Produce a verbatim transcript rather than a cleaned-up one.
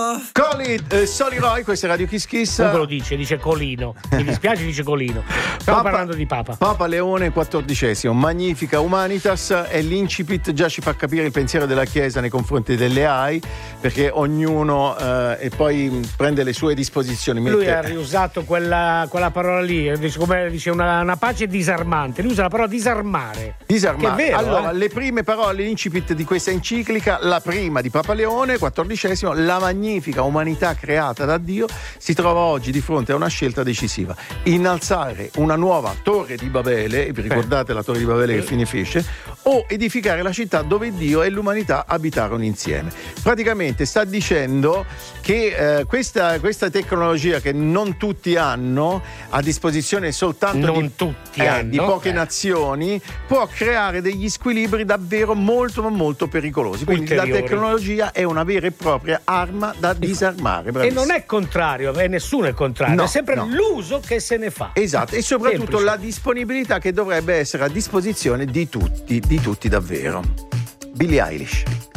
Call it, eh, Solly Roy, questa è Radio Kiss Kiss. Come lo dice? Dice Colino. Mi dispiace, dice Colino. Stiamo Papa, parlando di Papa. Papa Leone quattordicesimo, Magnifica Humanitas, e l'incipit già ci fa capire il pensiero della Chiesa nei confronti delle A I, perché ognuno eh, e poi prende le sue disposizioni. Lui mette... ha riusato quella, quella parola lì, dice, come dice una, una pace disarmante. Lui usa la parola disarmare. Disarmare. Che è vero, allora, eh? le prime parole, l'incipit di questa enciclica, la prima di Papa Leone quattordicesimo, la magnifica umanità creata da Dio si trova oggi di fronte a una scelta decisiva: innalzare una nuova torre di Babele, vi ricordate la torre di Babele che fine fece, o edificare la città dove Dio e l'umanità abitarono insieme. Praticamente sta dicendo che eh, questa, questa tecnologia che non tutti hanno a disposizione, soltanto non di, tutti eh, hanno, di poche eh. nazioni, può creare degli squilibri davvero molto ma molto pericolosi. Quindi Ulteriori. la tecnologia è una vera e propria arma da disarmare. E Bravissimo. non è contrario, e nessuno è contrario, No, è sempre no. l'uso che se ne fa. Esatto, e soprattutto Semplice. la disponibilità che dovrebbe essere a disposizione di tutti, di tutti davvero. Billie Eilish.